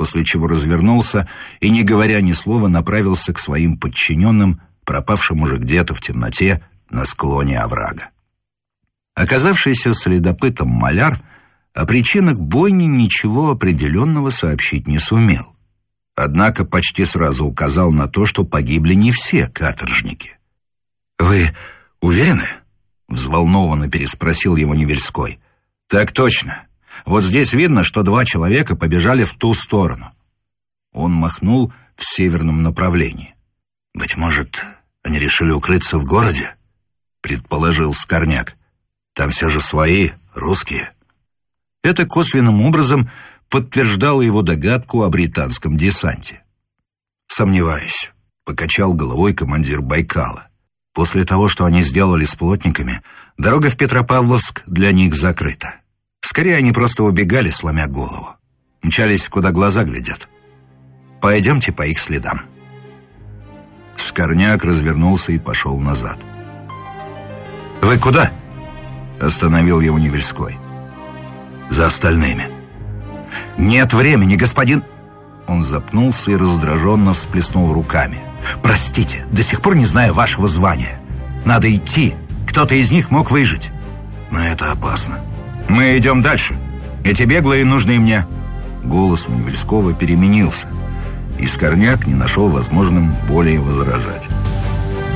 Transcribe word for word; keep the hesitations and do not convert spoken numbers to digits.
после чего развернулся и, не говоря ни слова, направился к своим подчиненным, пропавшим уже где-то в темноте на склоне оврага. Оказавшийся следопытом маляр о причинах бойни ничего определенного сообщить не сумел. Однако почти сразу указал на то, что погибли не все каторжники. «Вы уверены?» — взволнованно переспросил его Невельской. «Так точно. Вот здесь видно, что два человека побежали в ту сторону». Он махнул в северном направлении. «Быть может, они решили укрыться в городе?» — предположил Скорняк. «Там все же свои, русские». Это косвенным образом подтверждало его догадку о британском десанте. «Сомневаюсь», — покачал головой командир Байкала. «После того, что они сделали с плотниками, дорога в Петропавловск для них закрыта. Скорее, они просто убегали, сломя голову. Мчались, куда глаза глядят. Пойдемте по их следам». Скорняк развернулся и пошел назад. «Вы куда?» — остановил его Невельской. «За остальными». «Нет времени, господин...» Он запнулся и раздраженно всплеснул руками. «Простите, до сих пор не знаю вашего звания. Надо идти. Кто-то из них мог выжить». «Но это опасно». «Мы идем дальше. Эти беглые нужны мне». Голос Невельского переменился, и Скорняк не нашел возможным более возражать.